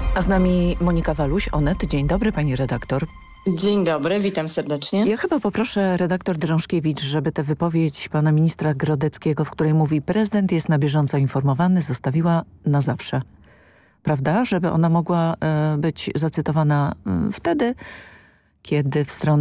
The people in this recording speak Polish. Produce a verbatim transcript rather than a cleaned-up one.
A z nami Monika Waluś, Onet. Dzień dobry, pani redaktor. Dzień dobry, witam serdecznie. Ja chyba poproszę redaktor Drążkiewicz, żeby tę wypowiedź pana ministra Grodeckiego, w której mówi: prezydent jest na bieżąco informowany, zostawiła na zawsze. Prawda? Żeby ona mogła e, być zacytowana e, wtedy, kiedy w stronę